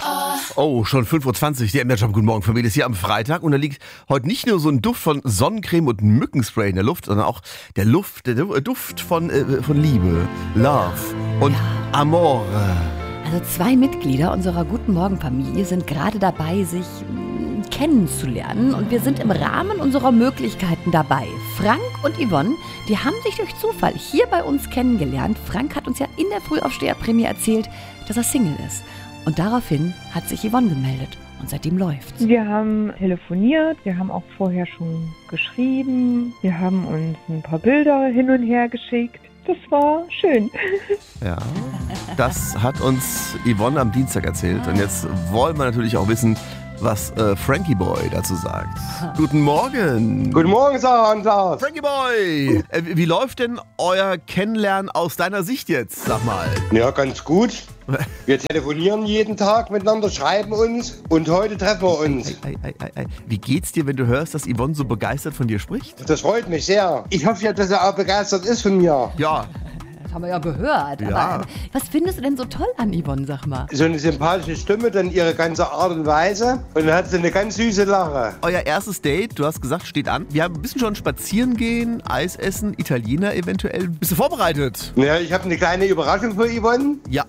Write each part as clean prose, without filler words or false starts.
Oh, schon 5:20 Uhr, die MDR-Job Guten Morgen Familie ist hier am Freitag und da liegt heute nicht nur so ein Duft von Sonnencreme und Mückenspray in der Luft, sondern auch der Duft von Liebe, Love und Amore. Also 2 Mitglieder unserer Guten Morgen Familie sind gerade dabei, sich kennenzulernen und wir sind im Rahmen unserer Möglichkeiten dabei. Frank und Yvonne, die haben sich durch Zufall hier bei uns kennengelernt. Frank hat uns ja in der Frühaufsteher-Prämie erzählt, dass er Single ist. Und daraufhin hat sich Yvonne gemeldet und seitdem läuft's. Wir haben telefoniert, wir haben auch vorher schon geschrieben, wir haben uns ein paar Bilder hin und her geschickt. Das war schön. Ja, das hat uns Yvonne am Dienstag erzählt und jetzt wollen wir natürlich auch wissen, was Frankie Boy dazu sagt. Guten Morgen. Guten Morgen, Sarah und Lars. Frankie Boy, wie läuft denn euer Kennenlernen aus deiner Sicht jetzt, sag mal? Ja, ganz gut. Wir telefonieren jeden Tag miteinander, schreiben uns und heute treffen wir uns. Wie geht's dir, wenn du hörst, dass Yvonne so begeistert von dir spricht? Das freut mich sehr. Ich hoffe ja, dass er auch begeistert ist von mir. Ja. Das haben wir ja gehört. Ja. Aber was findest du denn so toll an Yvonne, sag mal? So eine sympathische Stimme, dann ihre ganze Art und Weise und dann hat sie eine ganz süße Lache. Euer erstes Date, du hast gesagt, steht an. Wir haben ein bisschen schon spazieren gehen, Eis essen, Italiener eventuell. Bist du vorbereitet? Ja, ich habe eine kleine Überraschung für Yvonne. Ja,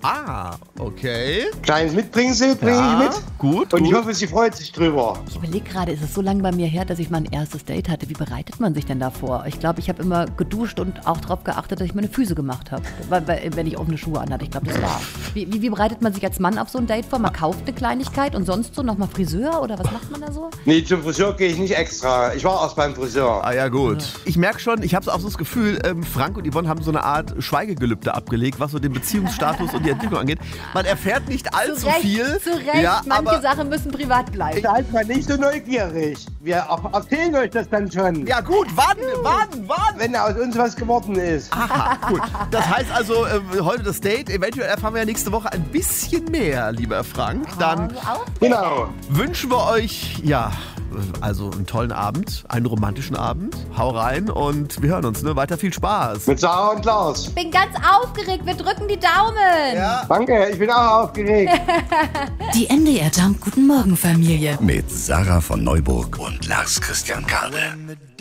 okay. Kleines Mitbringsel bringe ich mit. Gut, Und ich gut. hoffe, sie freut sich drüber. Ich überlege gerade, ist es so lange bei mir her, dass ich mein erstes Date hatte. Wie bereitet man sich denn da vor? Ich glaube, ich habe immer geduscht und auch darauf geachtet, dass ich meine Füße gemacht habe. Wenn ich offene Schuhe anhatte. Ich glaube, das war's. Wie bereitet man sich als Mann auf so ein Date vor? Man kauft eine Kleinigkeit und sonst so nochmal Friseur oder was macht man da so? Nee, zum Friseur gehe ich nicht extra. Ich war erst beim Friseur. Ah ja, gut. Ich merke schon, ich habe auch so das Gefühl, Frank und Yvonne haben so eine Art Schweigegelübde abgelegt, was so den Beziehungsstatus und die Entwicklung angeht. Man erfährt nicht allzu viel. Zu Recht, Ja, manche aber Sachen müssen privat bleiben. Seid mal nicht so neugierig. Wir erzählen euch das dann schon. ja gut, wann? Wenn aus uns was geworden ist. Aha, gut. Das heißt also, heute das Date, eventuell erfahren wir ja nächste Woche ein bisschen mehr, lieber Frank. Dann Genau. wünschen wir euch, ja, also einen tollen Abend, einen romantischen Abend. Hau rein und wir hören uns, ne? Weiter viel Spaß. Mit Sarah und Lars. Ich bin ganz aufgeregt, wir drücken die Daumen. Ja. Danke, ich bin auch aufgeregt. Die MDR Jump Guten Morgen Familie. Mit Sarah von Neuburg und Lars Christian Kade.